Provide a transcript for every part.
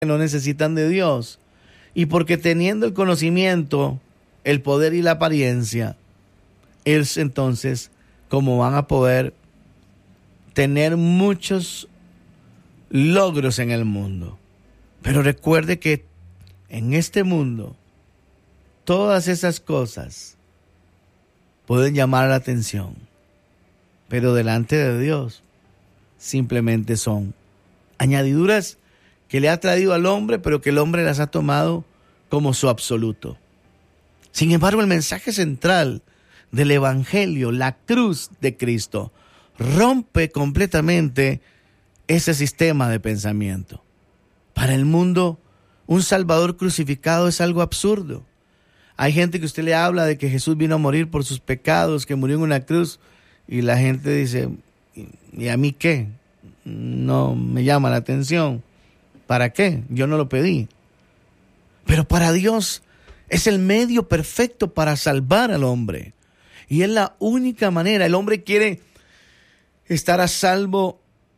no necesitan de Dios. Y porque teniendo el conocimiento, el poder y la apariencia, es entonces como van a poder tener muchos logros en el mundo. Pero recuerde que en este mundo, todas esas cosas pueden llamar la atención, pero delante de Dios simplemente son añadiduras que le ha traído al hombre, pero que el hombre las ha tomado como su absoluto. Sin embargo, el mensaje central del Evangelio, la cruz de Cristo, rompe completamente ese sistema de pensamiento. Para el mundo, un Salvador crucificado es algo absurdo. Hay gente que usted le habla de que Jesús vino a morir por sus pecados, que murió en una cruz, y la gente dice, ¿y a mí qué? No me llama la atención. ¿Para qué? Yo no lo pedí. Pero para Dios es el medio perfecto para salvar al hombre. Y es la única manera. El hombre quiere estar salvo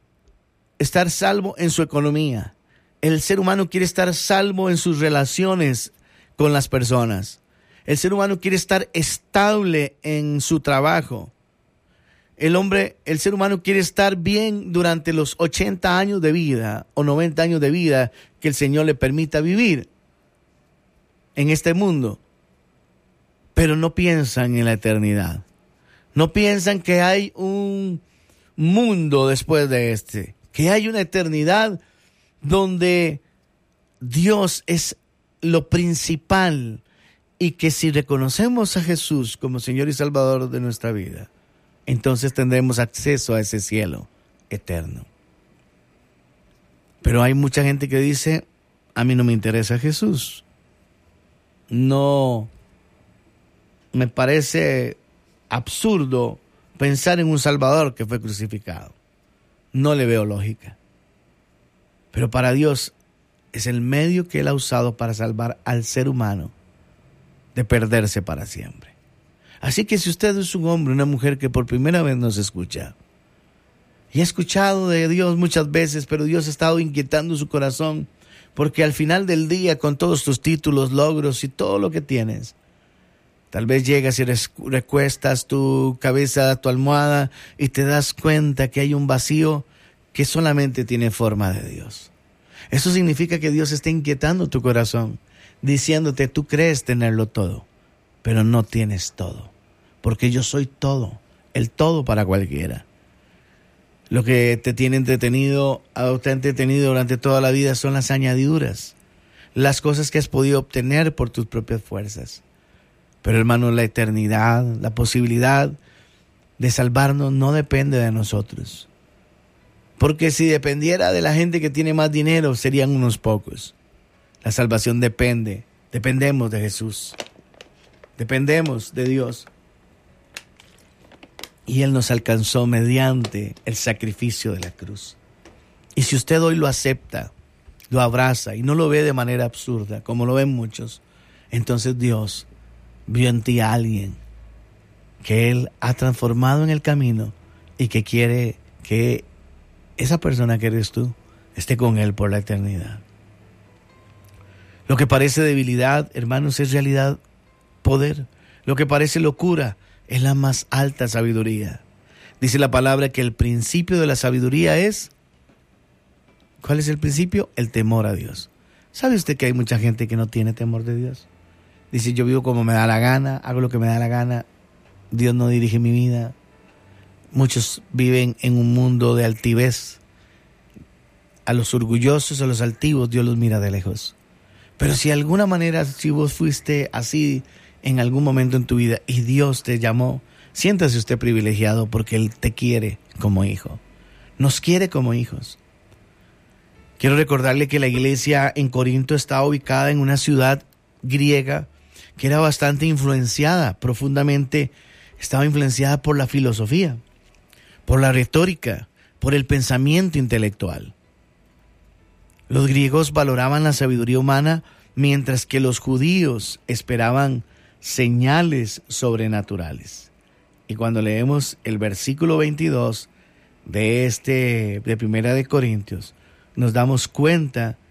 en su economía. El ser humano quiere estar salvo en sus relaciones con las personas. El ser humano quiere estar estable en su trabajo. El ser humano quiere estar bien durante los 80 años de vida o 90 años de vida que el Señor le permita vivir en este mundo. Pero no piensan en la eternidad. No piensan que hay un mundo después de este, que hay una eternidad donde Dios es lo principal y que si reconocemos a Jesús como Señor y Salvador de nuestra vida, entonces tendremos acceso a ese cielo eterno. Pero hay mucha gente que dice, a mí no me interesa Jesús. No, me parece absurdo pensar en un Salvador que fue crucificado. No le veo lógica. Pero para Dios es el medio que Él ha usado para salvar al ser humano de perderse para siempre. Así que si usted es un hombre, una mujer que por primera vez nos escucha, y ha escuchado de Dios muchas veces, pero Dios ha estado inquietando su corazón, porque al final del día, con todos tus títulos, logros y todo lo que tienes, tal vez llegas y recuestas tu cabeza a tu almohada y te das cuenta que hay un vacío que solamente tiene forma de Dios. Eso significa que Dios está inquietando tu corazón, diciéndote, tú crees tenerlo todo, pero no tienes todo. Porque yo soy todo, el todo para cualquiera. Lo que te tiene entretenido, te ha entretenido durante toda la vida son las añadiduras, las cosas que has podido obtener por tus propias fuerzas. Pero hermano, la eternidad, la posibilidad de salvarnos no depende de nosotros. Porque si dependiera de la gente que tiene más dinero, serían unos pocos. La salvación dependemos de Jesús, dependemos de Dios. Y Él nos alcanzó mediante el sacrificio de la cruz. Y si usted hoy lo acepta, lo abraza y no lo ve de manera absurda, como lo ven muchos, entonces Dios vio en ti a alguien que Él ha transformado en el camino y que quiere que esa persona que eres tú esté con Él por la eternidad. Lo que parece debilidad, hermanos, es realidad poder. Lo que parece locura es la más alta sabiduría. Dice la palabra que el principio de la sabiduría es, ¿cuál es el principio? El temor a Dios. ¿Sabe usted que hay mucha gente que no tiene temor de Dios? Dice, yo vivo como me da la gana, hago lo que me da la gana, Dios no dirige mi vida. Muchos viven en un mundo de altivez. A los orgullosos, a los altivos, Dios los mira de lejos. Pero si de alguna manera, si vos fuiste así en algún momento en tu vida y Dios te llamó, siéntase usted privilegiado porque Él te quiere como hijo. Nos quiere como hijos. Quiero recordarle que la iglesia en Corinto está ubicada en una ciudad griega que era bastante influenciada, profundamente estaba influenciada por la filosofía, por la retórica, por el pensamiento intelectual. Los griegos valoraban la sabiduría humana, mientras que los judíos esperaban señales sobrenaturales. Y cuando leemos el versículo 22 de Primera de Corintios, nos damos cuenta